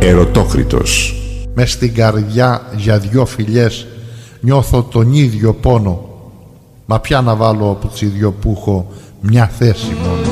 Ερωτόκριτος. Μες στην καρδιά για δυο φιλιές νιώθω τον ίδιο πόνο. Μα πια να βάλω από τις δυο που έχω μια θέση μόνο.